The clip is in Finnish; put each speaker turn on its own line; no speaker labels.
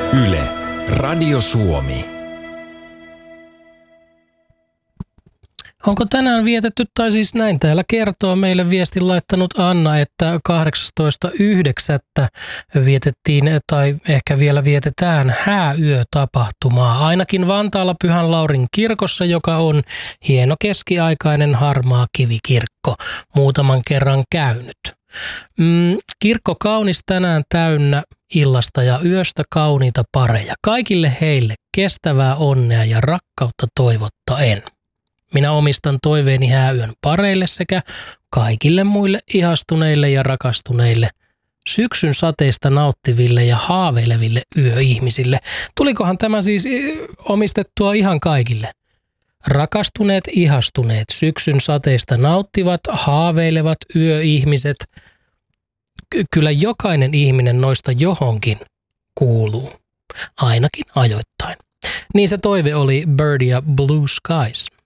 Yle, Radio Suomi.
Onko tänään vietetty, tai siis näin täällä kertoo meille viestin laittanut Anna, että 18.9. vietettiin tai ehkä vielä vietetään hääyötapahtumaa. Ainakin Vantaalla Pyhän Laurin kirkossa, joka on hieno keskiaikainen harmaa kivikirkko. Muutaman kerran käynyt. Kirkko kaunis tänään täynnä illasta ja yöstä kauniita pareja. Kaikille heille kestävää onnea ja rakkautta toivottaen. Minä omistan toiveeni hääyön pareille sekä kaikille muille ihastuneille ja rakastuneille, syksyn sateista nauttiville ja haaveileville yöihmisille. Tulikohan tämä siis omistettua ihan kaikille? Rakastuneet, ihastuneet, syksyn sateista nauttivat, haaveilevat yöihmiset. Kyllä jokainen ihminen noista johonkin kuuluu, ainakin ajoittain. Niin se toive oli Bird ja Blue Skies.